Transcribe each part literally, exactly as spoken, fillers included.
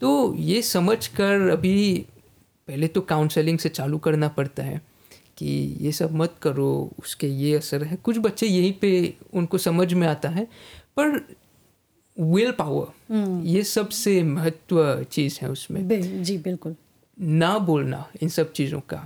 तो ये समझ कर अभी पहले तो काउंसलिंग से चालू करना पड़ता है कि ये सब मत करो, उसके ये असर है। कुछ बच्चे यहीं पे उनको समझ में आता है, पर विल पावर ये सबसे महत्व चीज़ है उसमें। बिल, जी बिल्कुल। ना बोलना इन सब चीज़ों का,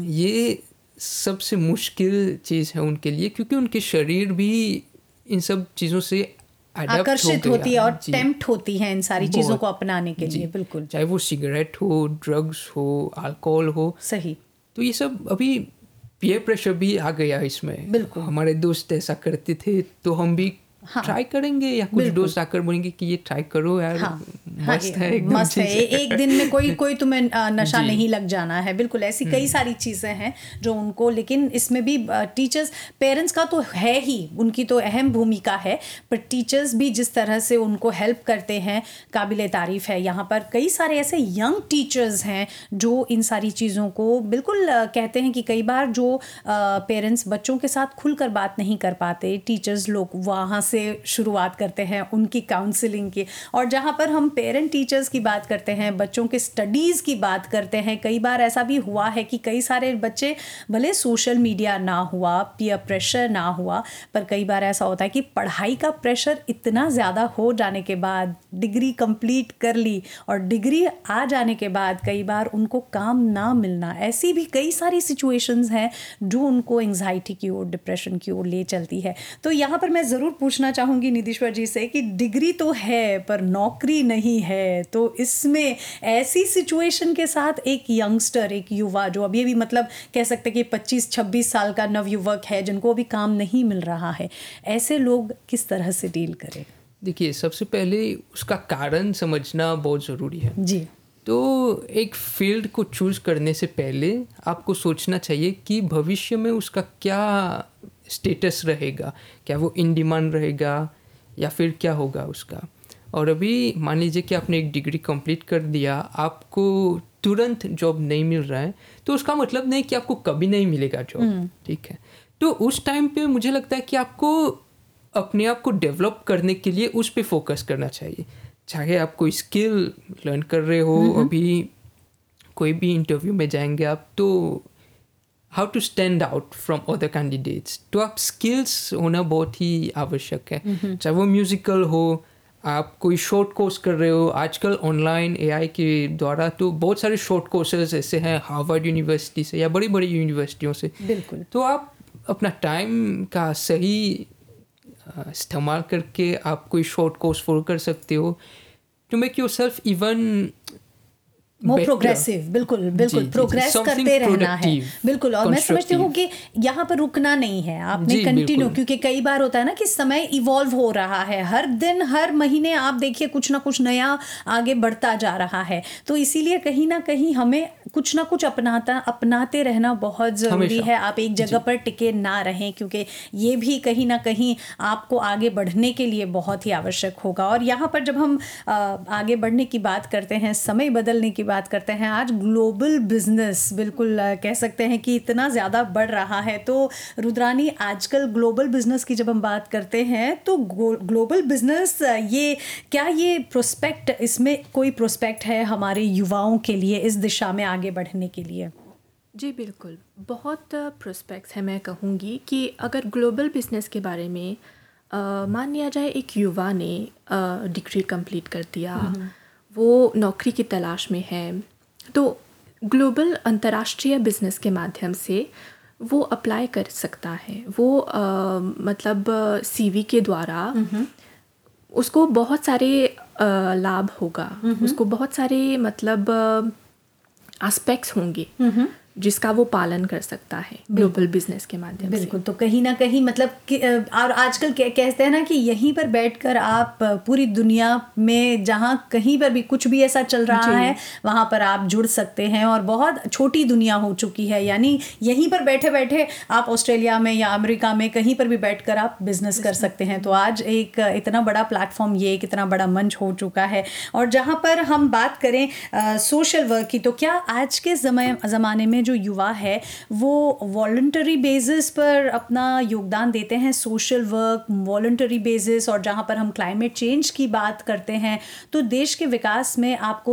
ये सबसे मुश्किल चीज़ है उनके लिए, क्योंकि उनके शरीर भी इन सब चीज़ों से आकर्षित होती है और टेम्प्ट होती है इन सारी चीज़ों को अपनाने के लिए। बिल्कुल, चाहे वो सिगरेट हो, ड्रग्स हो, अल्कोहल हो। सही। तो ये सब अभी पीयर प्रेशर भी आ गया इसमें। बिल्कुल, हमारे दोस्त ऐसा करते थे तो हम भी हाँ, ट्राई करेंगे, या कुछ दोस्त आकर बोलेंगे कि ये ट्राई करो यार, हाँ, मस्त हाँ, है, एकदम मस्त है, एक दिन में कोई कोई तुम्हें नशा नहीं लग जाना है। बिल्कुल, ऐसी कई सारी चीज़ें हैं जो उनको, लेकिन इसमें भी टीचर्स, पेरेंट्स का तो है ही, उनकी तो अहम भूमिका है, पर टीचर्स भी जिस तरह से उनको हेल्प करते हैं काबिले तारीफ़ है। यहाँ पर कई सारे ऐसे यंग टीचर्स हैं जो इन सारी चीज़ों को बिल्कुल कहते हैं कि कई बार जो पेरेंट्स बच्चों के साथ खुलकर बात नहीं कर पाते, टीचर्स लोग वहाँ से शुरुआत करते हैं उनकी काउंसलिंग की। और जहाँ पर हम पेरेंट टीचर्स की बात करते हैं, बच्चों के स्टडीज़ की बात करते हैं, कई बार ऐसा भी हुआ है कि कई सारे बच्चे, भले सोशल मीडिया ना हुआ, पीयर प्रेशर ना हुआ, पर कई बार ऐसा होता है कि पढ़ाई का प्रेशर इतना ज़्यादा हो जाने के बाद, डिग्री कंप्लीट कर ली और डिग्री आ जाने के बाद कई बार उनको काम ना मिलना, ऐसी भी कई सारी सिचुएशंस हैं जो उनको एंग्जाइटी की ओर, डिप्रेशन की ओर ले चलती है। तो यहाँ पर मैं ज़रूर पूछना चाहूँगी निधीश्वर जी से कि डिग्री तो है पर नौकरी नहीं है, तो इसमें ऐसी सिचुएशन के साथ एक यंगस्टर, एक युवा जो अभी अभी मतलब कह सकते हैं कि पच्चीस छब्बीस साल का नवयुवक है जिनको अभी काम नहीं मिल रहा है, ऐसे लोग किस तरह से डील करें? देखिए, सबसे पहले उसका कारण समझना बहुत ज़रूरी है जी। तो एक फील्ड को चूज़ करने से पहले आपको सोचना चाहिए कि भविष्य में उसका क्या स्टेटस रहेगा, क्या वो इन डिमांड रहेगा या फिर क्या होगा उसका। और अभी मान लीजिए कि आपने एक डिग्री कंप्लीट कर दिया, आपको तुरंत जॉब नहीं मिल रहा है, तो उसका मतलब नहीं कि आपको कभी नहीं मिलेगा जॉब, ठीक है। तो उस टाइम पे मुझे लगता है कि आपको अपने आप को डेवलप करने के लिए उस पर फोकस करना चाहिए। चाहे आप कोई स्किल लर्न कर रहे हो, अभी कोई भी इंटरव्यू में जाएंगे आप, तो how to stand out from other candidates, तो आप स्किल्स होना बहुत ही आवश्यक है। चाहे वो म्यूजिकल हो, आप कोई शॉर्ट कोर्स कर रहे हो, आजकल ऑनलाइन एआई के द्वारा तो बहुत सारे शॉर्ट कोर्सेज ऐसे हैं हार्वर्ड यूनिवर्सिटी से या बड़ी बड़ी यूनिवर्सिटियों से। बिल्कुल। तो आप अपना टाइम का सही इस्तेमाल करके आप कोई शॉर्ट कोर्स फॉलो कर सकते हो to make your self even more progressive. बिल्कुल बिल्कुल, प्रोग्रेस करते रहना है। बिल्कुल, और मैं समझती हूँ कि यहाँ पर रुकना नहीं है, आपने कंटिन्यू, क्योंकि कई बार होता है ना कि समय इवॉल्व हो रहा है, हर दिन हर महीने आप देखिए कुछ ना कुछ नया आगे बढ़ता जा रहा है, तो इसीलिए कहीं ना कहीं हमें कुछ ना कुछ अपनाता अपनाते रहना बहुत ज़रूरी है। आप एक जगह पर टिके ना रहें, क्योंकि ये भी कहीं ना कहीं आपको आगे बढ़ने के लिए बहुत ही आवश्यक होगा। और यहाँ पर जब हम आगे बढ़ने की बात करते हैं, समय बदलने की बात करते हैं, आज ग्लोबल बिजनेस बिल्कुल कह सकते हैं कि इतना ज़्यादा बढ़ रहा है। तो रुद्रानी, आजकल ग्लोबल बिजनेस की जब हम बात करते हैं तो ग्लोबल बिजनेस, ये क्या ये प्रोस्पेक्ट, इसमें कोई प्रोस्पेक्ट है हमारे युवाओं के लिए इस दिशा में आगे बढ़ने के लिए? जी बिल्कुल, बहुत प्रोस्पेक्ट्स है। मैं कहूँगी कि अगर ग्लोबल बिजनेस के बारे में मान लिया जाए, एक युवा ने डिग्री कंप्लीट कर दिया, वो नौकरी की तलाश में है, तो ग्लोबल अंतर्राष्ट्रीय बिजनेस के माध्यम से वो अप्लाई कर सकता है। वो आ, मतलब सीवी के द्वारा उसको बहुत सारे आ, लाभ होगा, उसको बहुत सारे मतलब एस्पेक्ट्स होंगे जिसका वो पालन कर सकता है ग्लोबल बिजनेस के माध्यम से। बिल्कुल, तो कहीं ना कहीं मतलब और आजकल कहते हैं ना कि यहीं पर बैठकर आप पूरी दुनिया में जहाँ कहीं पर भी कुछ भी ऐसा चल रहा है वहाँ पर आप जुड़ सकते हैं, और बहुत छोटी दुनिया हो चुकी है, यानी यहीं पर बैठे बैठे आप ऑस्ट्रेलिया में या अमेरिका में कहीं पर भी बैठकर आप बिजनेस कर सकते हैं। तो आज एक इतना बड़ा प्लेटफॉर्म, ये एक इतना बड़ा मंच हो चुका है। और जहाँ पर हम बात करें सोशल वर्क की, तो क्या आज के ज़माने में जो युवा है वो वॉलंटरी बेसिस पर अपना योगदान देते हैं, सोशल वर्क वॉलंटरी बेसिस, और जहाँ पर हम क्लाइमेट चेंज की बात करते हैं तो देश के विकास में आपको